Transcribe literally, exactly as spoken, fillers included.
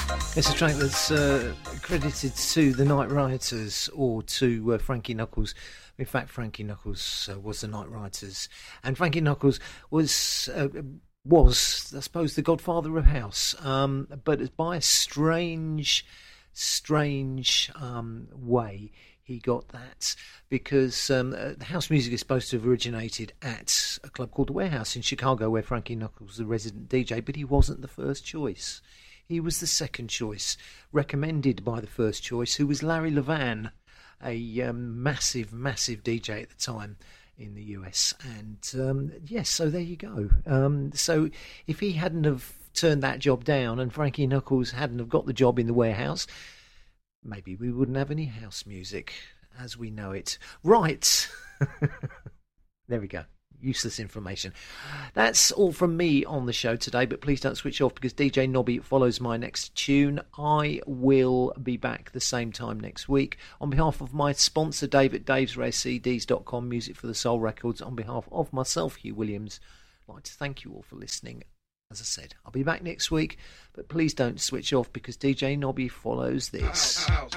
It's a track that's uh, credited to the Night Rioters or to uh, Frankie Knuckles. In fact, Frankie Knuckles uh, was the Night Rioters, and Frankie Knuckles was uh, was, I suppose, the godfather of house, um, but by a strange, strange um, way. He got that because um, uh, house music is supposed to have originated at a club called the Warehouse in Chicago, where Frankie Knuckles was the resident D J, but he wasn't the first choice. He was the second choice, recommended by the first choice, who was Larry Levan, a um, massive, massive D J at the time in the U S. And um, yes, so there you go. Um, so if he hadn't have turned that job down and Frankie Knuckles hadn't have got the job in the Warehouse, maybe we wouldn't have any house music as we know it. Right. There we go. Useless information. That's all from me on the show today, but please don't switch off because D J Nobby follows my next tune. I will be back the same time next week. On behalf of my sponsor, Dave at daves rare c ds dot com, Music for the Soul Records, on behalf of myself, Hugh Williams, I'd like to thank you all for listening. As I said, I'll be back next week, but please don't switch off because D J Nobby follows this. House, house,